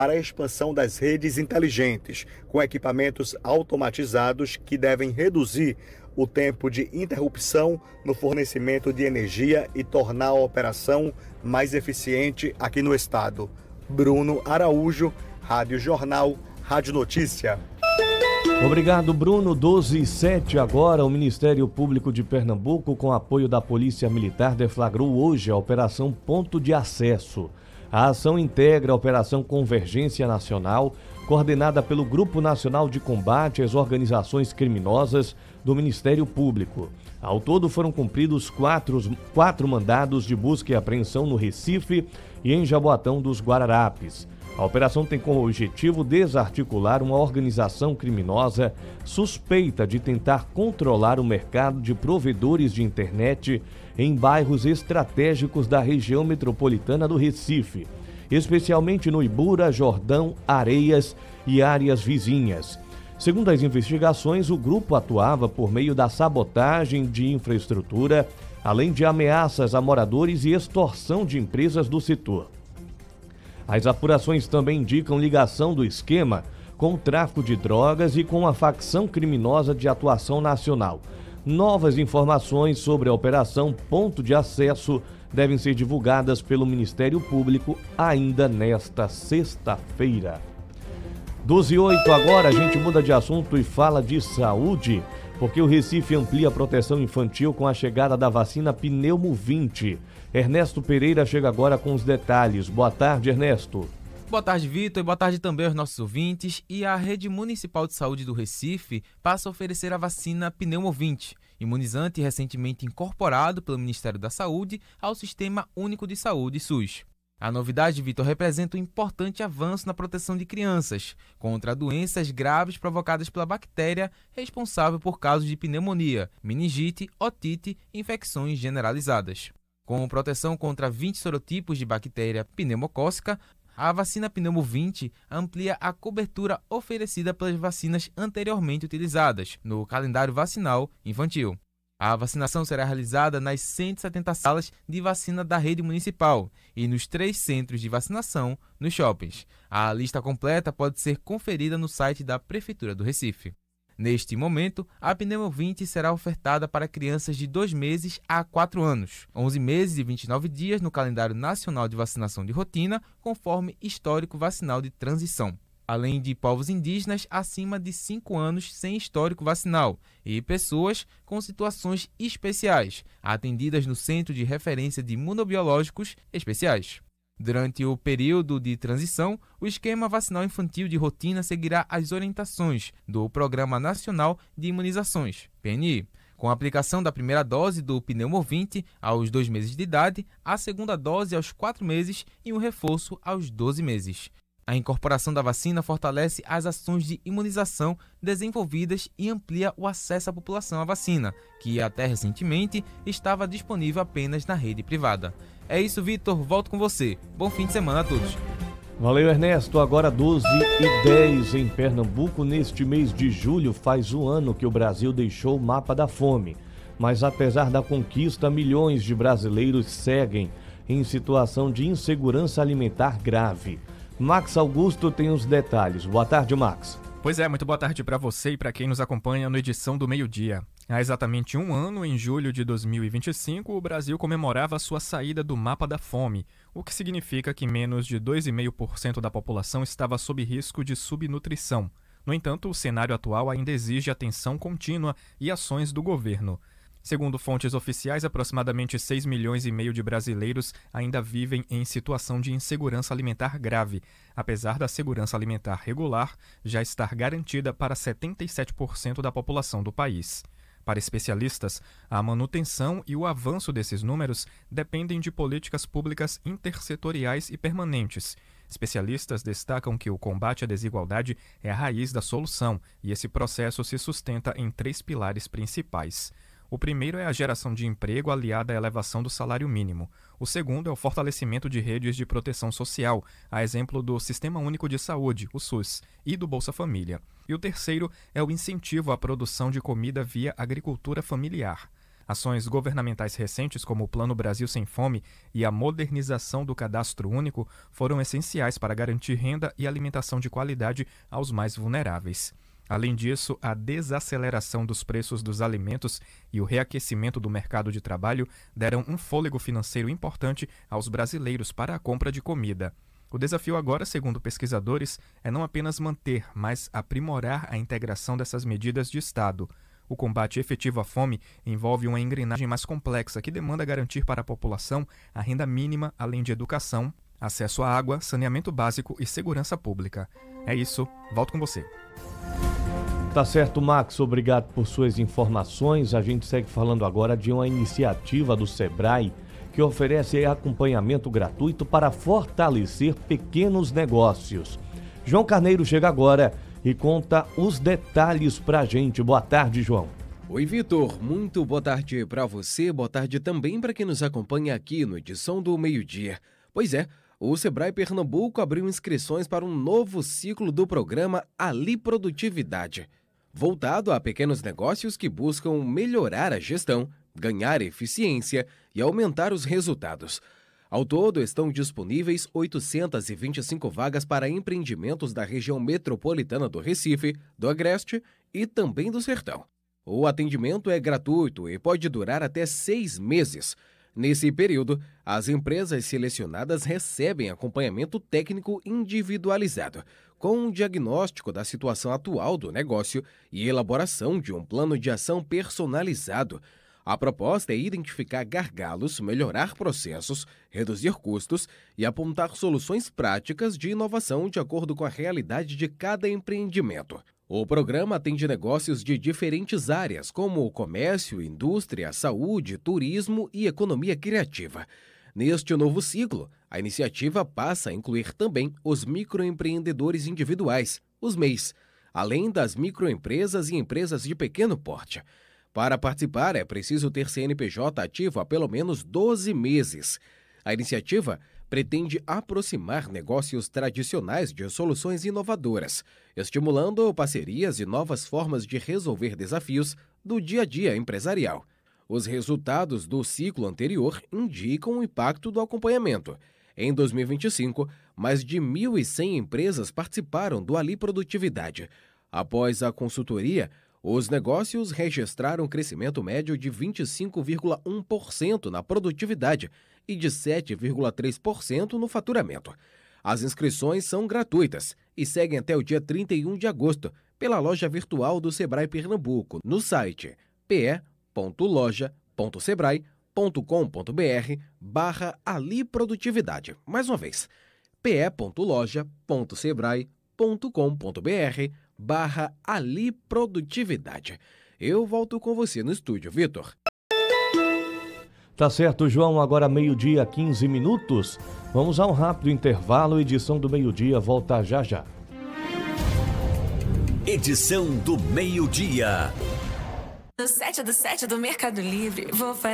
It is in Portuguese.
para a expansão das redes inteligentes, com equipamentos automatizados que devem reduzir o tempo de interrupção no fornecimento de energia e tornar a operação mais eficiente aqui no estado. Bruno Araújo, Rádio Jornal, Rádio Notícia. Obrigado, Bruno. 12h07 agora. O Ministério Público de Pernambuco, com apoio da Polícia Militar, deflagrou hoje a Operação Ponto de Acesso. A ação integra a Operação Convergência Nacional, coordenada pelo Grupo Nacional de Combate às Organizações Criminosas do Ministério Público. Ao todo foram cumpridos quatro mandados de busca e apreensão no Recife e em Jaboatão dos Guararapes. A operação tem como objetivo desarticular uma organização criminosa suspeita de tentar controlar o mercado de provedores de internet em bairros estratégicos da região metropolitana do Recife, especialmente no Ibura, Jordão, Areias e áreas vizinhas. Segundo as investigações, o grupo atuava por meio da sabotagem de infraestrutura, além de ameaças a moradores e extorsão de empresas do setor. As apurações também indicam ligação do esquema com o tráfico de drogas e com a facção criminosa de atuação nacional. Novas informações sobre a Operação Ponto de Acesso devem ser divulgadas pelo Ministério Público ainda nesta sexta-feira. 12h08 agora, a gente muda de assunto e fala de saúde, porque o Recife amplia a proteção infantil com a chegada da vacina Pneumo 20. Ernesto Pereira chega agora com os detalhes. Boa tarde, Ernesto. Boa tarde, Vitor, e boa tarde também aos nossos ouvintes. E a Rede Municipal de Saúde do Recife passa a oferecer a vacina Pneumo 20, imunizante recentemente incorporado pelo Ministério da Saúde ao Sistema Único de Saúde, SUS. A novidade, Vitor, representa um importante avanço na proteção de crianças contra doenças graves provocadas pela bactéria responsável por casos de pneumonia, meningite, otite e infecções generalizadas. Com proteção contra 20 sorotipos de bactéria pneumocócica, a vacina Pneumo 20 amplia a cobertura oferecida pelas vacinas anteriormente utilizadas no calendário vacinal infantil. A vacinação será realizada nas 170 salas de vacina da rede municipal e nos 3 centros de vacinação nos shoppings. A lista completa pode ser conferida no site da Prefeitura do Recife. Neste momento, a Pneumo 20 será ofertada para crianças de 2 meses a 4 anos, 11 meses e 29 dias no calendário nacional de vacinação de rotina, conforme histórico vacinal de transição, além de povos indígenas acima de 5 anos sem histórico vacinal e pessoas com situações especiais, atendidas no Centro de Referência de Imunobiológicos Especiais. Durante o período de transição, o esquema vacinal infantil de rotina seguirá as orientações do Programa Nacional de Imunizações, PNI, com a aplicação da primeira dose do Pneumo 20 aos 2 meses de idade, a segunda dose aos 4 meses e um reforço aos 12 meses. A incorporação da vacina fortalece as ações de imunização desenvolvidas e amplia o acesso à população à vacina, que até recentemente estava disponível apenas na rede privada. É isso, Vitor. Volto com você. Bom fim de semana a todos. Valeu, Ernesto. Agora 12h10 em Pernambuco. Neste mês de julho faz um ano que o Brasil deixou o mapa da fome. Mas apesar da conquista, milhões de brasileiros seguem em situação de insegurança alimentar grave. Max Augusto tem os detalhes. Boa tarde, Max. Pois é, muito boa tarde para você e para quem nos acompanha no Edição do Meio-Dia. Há exatamente um ano, em julho de 2025, o Brasil comemorava sua saída do mapa da fome, o que significa que menos de 2,5% da população estava sob risco de subnutrição. No entanto, o cenário atual ainda exige atenção contínua e ações do governo. Segundo fontes oficiais, aproximadamente 6,5 milhões de brasileiros ainda vivem em situação de insegurança alimentar grave, apesar da segurança alimentar regular já estar garantida para 77% da população do país. Para especialistas, a manutenção e o avanço desses números dependem de políticas públicas intersetoriais e permanentes. Especialistas destacam que o combate à desigualdade é a raiz da solução e esse processo se sustenta em 3 pilares principais. O primeiro é a geração de emprego aliada à elevação do salário mínimo. O segundo é o fortalecimento de redes de proteção social, a exemplo do Sistema Único de Saúde, o SUS, e do Bolsa Família. E o terceiro é o incentivo à produção de comida via agricultura familiar. Ações governamentais recentes, como o Plano Brasil Sem Fome e a modernização do Cadastro Único, foram essenciais para garantir renda e alimentação de qualidade aos mais vulneráveis. Além disso, a desaceleração dos preços dos alimentos e o reaquecimento do mercado de trabalho deram um fôlego financeiro importante aos brasileiros para a compra de comida. O desafio agora, segundo pesquisadores, é não apenas manter, mas aprimorar a integração dessas medidas de Estado. O combate efetivo à fome envolve uma engrenagem mais complexa que demanda garantir para a população a renda mínima, além de educação, acesso à água, saneamento básico e segurança pública. É isso, volto com você. Tá certo, Max, obrigado por suas informações. A gente segue falando agora de uma iniciativa do Sebrae que oferece acompanhamento gratuito para fortalecer pequenos negócios. João Carneiro chega agora e conta os detalhes pra gente. Boa tarde, João. Oi, Vitor. Muito boa tarde para você. Boa tarde também para quem nos acompanha aqui no Edição do Meio-Dia. Pois é, o Sebrae Pernambuco abriu inscrições para um novo ciclo do programa Ali Produtividade, voltado a pequenos negócios que buscam melhorar a gestão, ganhar eficiência e aumentar os resultados. Ao todo, estão disponíveis 825 vagas para empreendimentos da região metropolitana do Recife, do Agreste e também do Sertão. O atendimento é gratuito e pode durar até 6 meses. Nesse período, as empresas selecionadas recebem acompanhamento técnico individualizado, com um diagnóstico da situação atual do negócio e elaboração de um plano de ação personalizado. A proposta é identificar gargalos, melhorar processos, reduzir custos e apontar soluções práticas de inovação de acordo com a realidade de cada empreendimento. O programa atende negócios de diferentes áreas, como o comércio, indústria, saúde, turismo e economia criativa. Neste novo ciclo, a iniciativa passa a incluir também os microempreendedores individuais, os MEIs, além das microempresas e empresas de pequeno porte. Para participar, é preciso ter CNPJ ativo há pelo menos 12 meses. A iniciativa pretende aproximar negócios tradicionais de soluções inovadoras, estimulando parcerias e novas formas de resolver desafios do dia a dia empresarial. Os resultados do ciclo anterior indicam o impacto do acompanhamento. Em 2025, mais de 1.100 empresas participaram do Ali Produtividade. Após a consultoria, os negócios registraram um crescimento médio de 25,1% na produtividade e de 7,3% no faturamento. As inscrições são gratuitas e seguem até o dia 31 de agosto pela loja virtual do Sebrae Pernambuco no site pe.loja.sebrae.com.br/Ali Produtividade. Mais uma vez, pe.loja.sebrae.com.br/Ali Produtividade. Eu volto com você no estúdio, Vitor. Tá certo, João, agora 12:15. Vamos a um rápido intervalo, edição do meio-dia volta já já. Edição do meio-dia. No 7 do Mercado Livre, vou fazer